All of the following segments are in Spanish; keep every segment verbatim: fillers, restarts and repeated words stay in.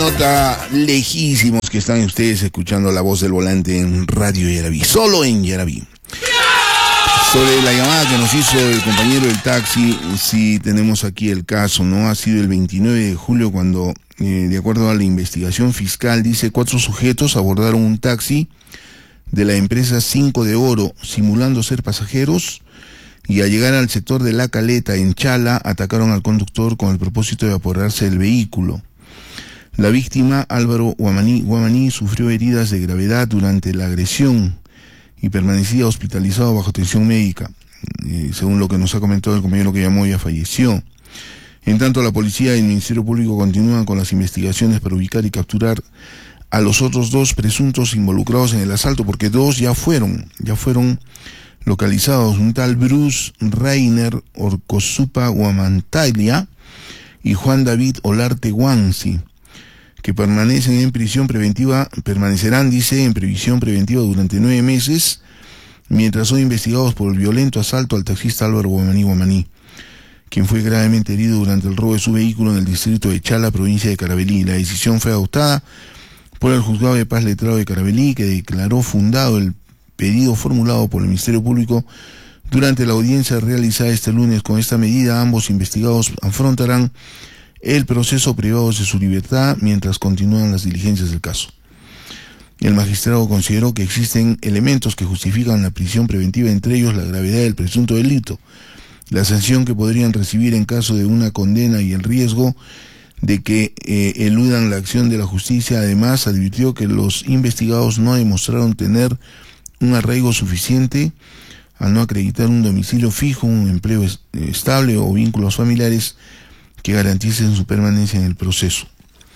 nota lejísimos que están ustedes escuchando La Voz del Volante en Radio Yaraví, solo en Yaraví. Sobre la llamada que nos hizo el compañero del taxi, sí tenemos aquí el caso, ¿no? Ha sido el veintinueve de julio cuando, eh, de acuerdo a la investigación fiscal, dice, cuatro sujetos abordaron un taxi de la empresa Cinco de Oro, simulando ser pasajeros, y al llegar al sector de La Caleta, en Chala, atacaron al conductor con el propósito de apoderarse del vehículo. La víctima, Álvaro Guamaní, Guamaní, sufrió heridas de gravedad durante la agresión y permanecía hospitalizado bajo atención médica. Eh, según lo que nos ha comentado el compañero que llamó, ya falleció. En tanto, la policía y el Ministerio Público continúan con las investigaciones para ubicar y capturar a los otros dos presuntos involucrados en el asalto, porque dos ya fueron, ya fueron localizados, un tal Bruce Reiner Orcosupa Guamantaglia y Juan David Olarte Guanzi, que permanecen en prisión preventiva, permanecerán, dice, en previsión preventiva durante nueve meses, mientras son investigados por el violento asalto al taxista Álvaro Guamaní Guamaní, quien fue gravemente herido durante el robo de su vehículo en el distrito de Chala, provincia de Carabalí. La decisión fue adoptada por el Juzgado de Paz Letrado de Carabalí, que declaró fundado el pedido formulado por el Ministerio Público durante la audiencia realizada este lunes. Con esta medida, ambos investigados afrontarán el proceso privados de su libertad mientras continúan las diligencias del caso. El magistrado consideró que existen elementos que justifican la prisión preventiva, entre ellos la gravedad del presunto delito, la sanción que podrían recibir en caso de una condena y el riesgo de que eh, eludan la acción de la justicia. Además, advirtió que los investigados no demostraron tener un arraigo suficiente al no acreditar un domicilio fijo, un empleo es, estable o vínculos familiares que garanticen su permanencia en el proceso.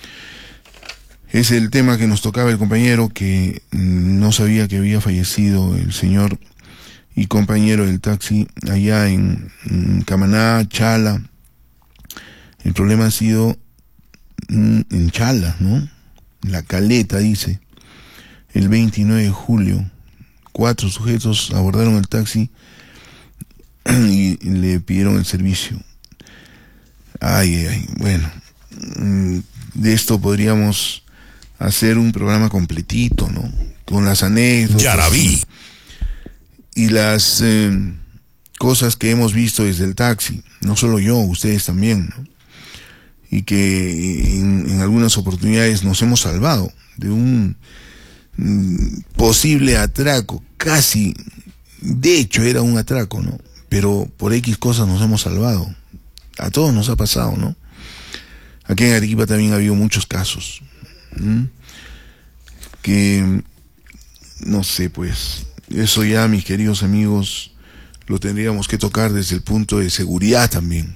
Es el tema que nos tocaba el compañero que no sabía que había fallecido el señor y compañero del taxi allá en, en Camaná, Chala. El problema ha sido en Chala, ¿no? La Caleta, dice, el veintinueve de julio. Cuatro sujetos abordaron el taxi y le pidieron el servicio. Ay, ay, bueno, de esto podríamos hacer un programa completito, ¿no? Con las anécdotas. Yaraví. Y las eh, cosas que hemos visto desde el taxi, no solo yo, ustedes también, ¿no? Y que en, en algunas oportunidades nos hemos salvado de un mm, posible atraco, casi, de hecho era un atraco, ¿no? Pero por X cosas nos hemos salvado. A todos nos ha pasado, ¿no? Aquí en Arequipa también ha habido muchos casos, ¿m? que, no sé, pues, eso ya, mis queridos amigos, lo tendríamos que tocar desde el punto de seguridad también.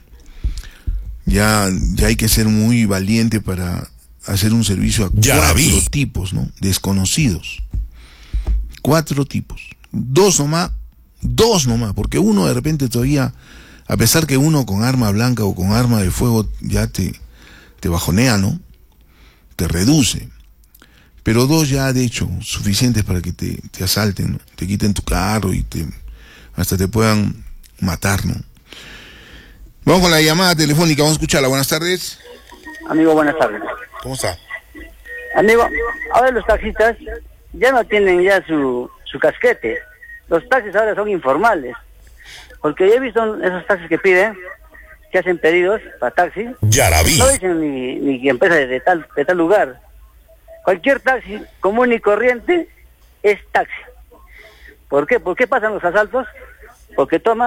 Ya, ya hay que ser muy valiente para hacer un servicio a Yaraví. cuatro tipos, ¿no? Desconocidos. Cuatro tipos. Dos nomás, dos nomás, porque uno de repente todavía, a pesar que uno con arma blanca o con arma de fuego ya te, te bajonea, ¿no? Te reduce. Pero dos ya, de hecho, suficientes para que te, te asalten, ¿no? Te quiten tu carro y te hasta te puedan matar, ¿no? Vamos con la llamada telefónica, vamos a escucharla. Buenas tardes. Amigo, buenas tardes. ¿Cómo está? Amigo, ahora los taxistas ya no tienen ya su, su casquete. Los taxis ahora son informales. Porque yo he visto esos taxis que piden, que hacen pedidos para taxi. Yaraví. No dicen ni, ni que empresa de tal, de tal lugar. Cualquier taxi común y corriente es taxi. ¿Por qué? ¿Por qué pasan los asaltos? Porque toman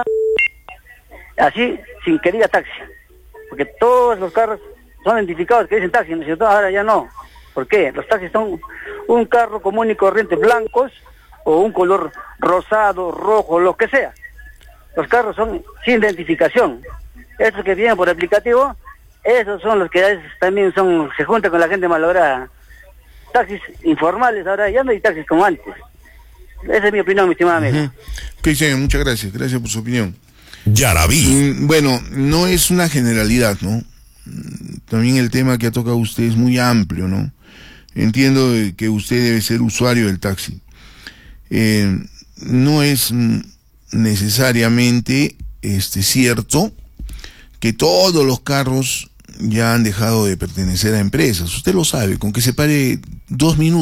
así, sin que diga taxi. Porque todos los carros son identificados que dicen taxi, ¿no es cierto? Ahora ya no. ¿Por qué? Los taxis son un carro común y corriente, blancos, o un color rosado, rojo, lo que sea. Los carros son sin identificación. Estos que vienen por aplicativo, esos son los que a veces también son, se juntan con la gente malograda. Taxis informales, ahora ya no hay taxis como antes. Esa es mi opinión, mi estimado amigo. Uh-huh. Ok, señor, muchas gracias, gracias por su opinión. Yaraví. Mm, bueno, no es una generalidad, ¿no? También el tema que ha tocado usted es muy amplio, ¿no? Entiendo que usted debe ser usuario del taxi. Eh, no es necesariamente este, cierto que todos los carros ya han dejado de pertenecer a empresas. Usted lo sabe, con que se pare dos minutos